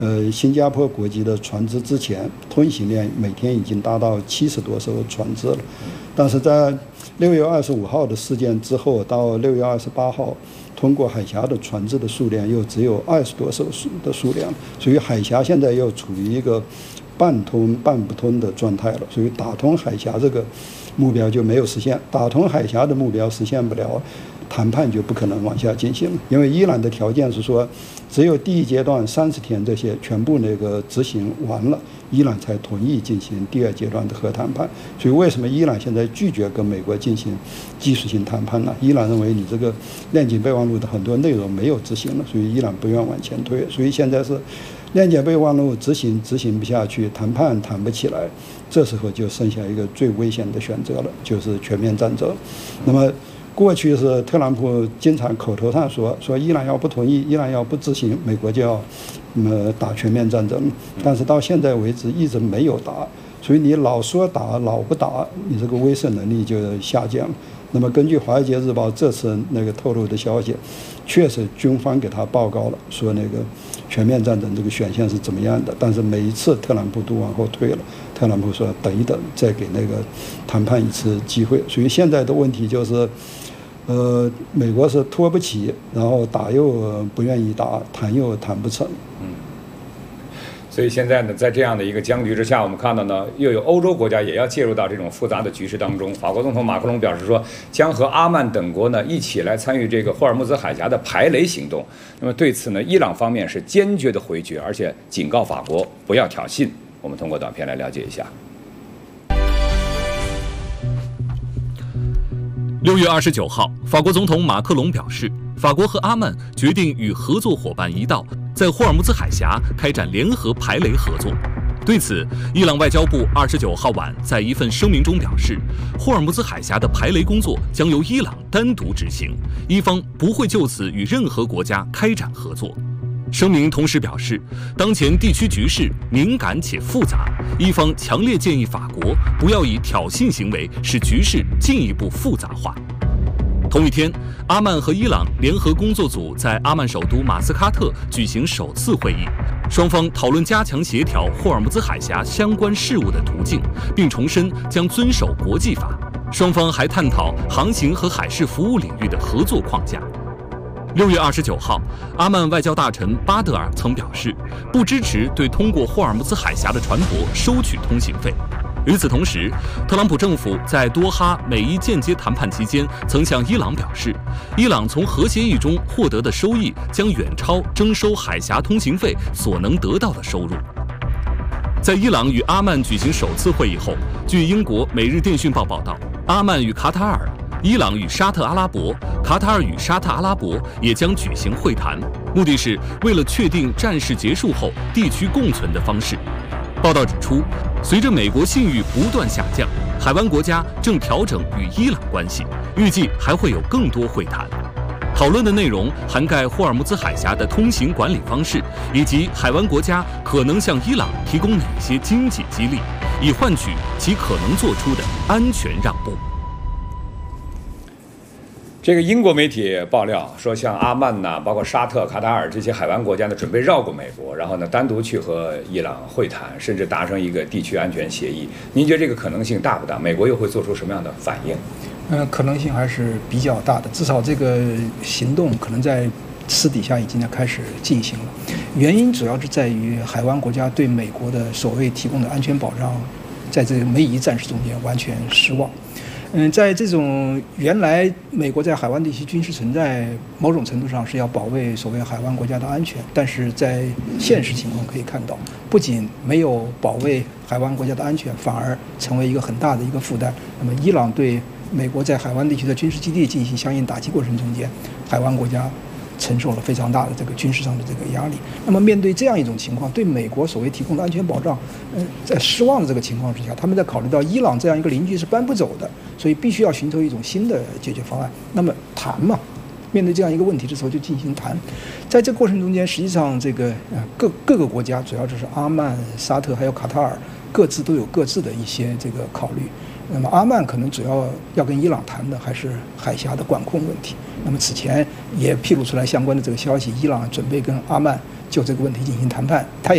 新加坡国籍的船只之前，吞行量每天已经达到70多艘船只了。但是在6月25号的事件之后，到6月28号，通过海峡的船只的数量又只有20多艘的数量，所以海峡现在又处于一个半通半不通的状态了。所以打通海峡这个目标就没有实现，打通海峡的目标实现不了，谈判就不可能往下进行了。因为伊朗的条件是说，只有第一阶段30天这些全部执行完了，伊朗才同意进行第2阶段的核谈判。所以为什么伊朗现在拒绝跟美国进行技术性谈判呢？伊朗认为你这个谅解备忘录的很多内容没有执行了，所以伊朗不愿往前推。所以现在是谅解备忘录执行不下去，谈判谈不起来，这时候就剩下一个最危险的选择了，就是全面战争。那么过去是特朗普经常口头上说伊朗要不同意，伊朗要不执行，美国就要打全面战争。但是到现在为止一直没有打，所以你老说打老不打，你这个威慑能力就下降。那么根据《华尔街日报》这次透露的消息，确实军方给他报告了，说全面战争这个选项是怎么样的，但是每一次特朗普都往后推了。特朗普说等一等，再给谈判一次机会。所以现在的问题就是，美国是拖不起，然后打又不愿意打，谈又谈不成。 所以现在呢，在这样的一个僵局之下，我们看到呢，又有欧洲国家也要介入到这种复杂的局势当中。法国总统马克龙表示说，将和阿曼等国呢一起来参与这个霍尔木兹海峡的排雷行动。那么对此呢，伊朗方面是坚决的回绝，而且警告法国不要挑衅。我们通过短片来了解一下。 6月29号，法国总统马克龙表示，法国和阿曼决定与合作伙伴一道，在霍尔木兹海峡开展联合排雷合作。对此，伊朗外交部29号晚在一份声明中表示，霍尔木兹海峡的排雷工作将由伊朗单独执行，伊方不会就此与任何国家开展合作。声明同时表示，当前地区局势敏感且复杂，伊方强烈建议法国不要以挑衅行为使局势进一步复杂化。同一天，阿曼和伊朗联合工作组在阿曼首都马斯喀特举行首次会议，双方讨论加强协调霍尔木兹海峡相关事务的途径，并重申将遵守国际法。双方还探讨航行和海事服务领域的合作框架。6月29号，阿曼外交大臣巴德尔曾表示，不支持对通过霍尔木兹海峡的船舶收取通行费。与此同时，特朗普政府在多哈美伊间接谈判期间曾向伊朗表示，伊朗从核协议中获得的收益将远超征收海峡通行费所能得到的收入。在伊朗与阿曼举行首次会议后，据英国《每日电讯报》报道，阿曼与卡塔尔、伊朗与沙特阿拉伯、卡塔尔与沙特阿拉伯也将举行会谈，目的是为了确定战事结束后地区共存的方式。报道指出，随着美国信誉不断下降，海湾国家正调整与伊朗关系，预计还会有更多会谈。讨论的内容涵盖霍尔木兹海峡的通行管理方式，以及海湾国家可能向伊朗提供哪些经济激励，以换取其可能做出的安全让步。 这个英国媒体爆料说，像阿曼呐，包括沙特、卡塔尔这些海湾国家呢，准备绕过美国，然后呢，单独去和伊朗会谈，甚至达成一个地区安全协议。您觉得这个可能性大不大？美国又会做出什么样的反应？ 可能性还是比较大的，至少这个行动可能在私底下已经开始进行了。原因主要是在于海湾国家对美国的所谓提供的安全保障，在这个梅伊战事中间完全失望。在这种原来美国在海湾地区军事存在，某种程度上是要保卫所谓海湾国家的安全，但是在现实情况可以看到，不仅没有保卫海湾国家的安全，反而成为一个很大的一个负担。那么，伊朗对美国在海湾地区的军事基地进行相应打击过程中间，海湾国家承受了非常大的这个军事上的这个压力。那么面对这样一种情况，对美国所谓提供的安全保障，在失望的这个情况之下，他们在考虑到伊朗这样一个邻居是搬不走的，所以必须要寻求一种新的解决方案。那么谈嘛，面对这样一个问题的时候就进行谈。在这个过程中间，实际上这个各个国家，主要就是阿曼、沙特还有卡塔尔，各自都有各自的一些这个考虑。那么阿曼可能主要跟伊朗谈的还是海峡的管控问题。那么此前也披露出来相关的这个消息，伊朗准备跟阿曼就这个问题进行谈判，他也